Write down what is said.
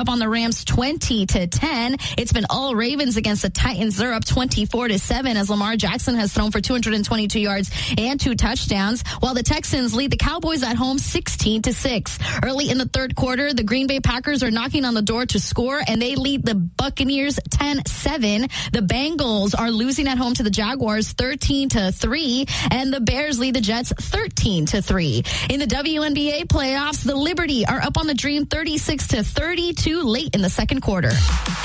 up on the Rams 20-10. It's been all Ravens against the Titans. They're up 24-7 as Lamar Jackson has thrown for 222 yards and 2 touchdowns, while the Texans lead the Cowboys at home 16-6. Early in the third quarter, the Green Bay Packers are knocking on the door to score, and they lead the Buccaneers 10-7. The Bengals are losing at home to the Jaguars 13-3, and the Bears lead the Jets 13-3. In the WNBA playoffs, the Liberty are up on the Dream 36-32 late in the second quarter.